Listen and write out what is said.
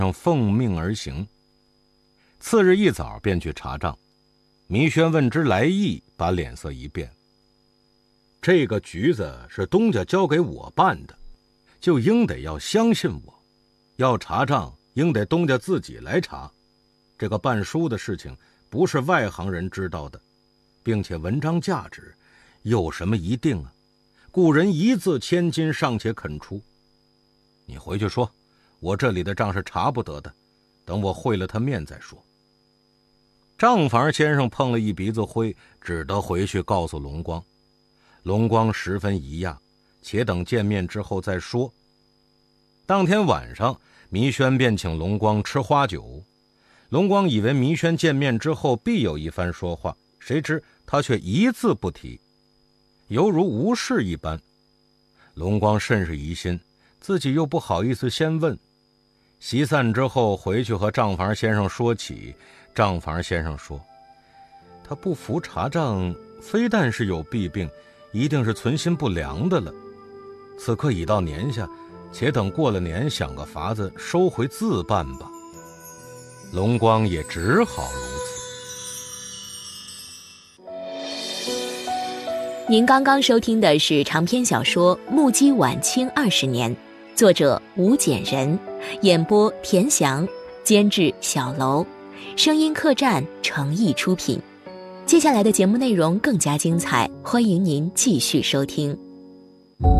上奉命而行。次日一早便去查账，糜轩问之来意，把脸色一变。这个局子是东家交给我办的，就应得要相信我，要查账应得东家自己来查。这个办书的事情不是外行人知道的，并且文章价值有什么一定啊？故人一字千金尚且肯出。你回去说，我这里的账是查不得的，等我会了他面再说。账房先生碰了一鼻子灰，只得回去告诉龙光。龙光十分疑讶，且等见面之后再说。当天晚上，糜轩便请龙光吃花酒。龙光以为糜轩见面之后必有一番说话，谁知他却一字不提，犹如无事一般。龙光甚是疑心，自己又不好意思先问。席散之后回去和账房先生说起，账房先生说，他不服查账，非但是有弊病，一定是存心不良的了。此刻已到年下，且等过了年想个法子收回自办吧。龙光也只好如此。 您刚刚收听的是长篇小说《目击晚清20年》，作者吴简人，演播田翔，监制小楼，声音客栈诚意出品。接下来的节目内容更加精彩，欢迎您继续收听。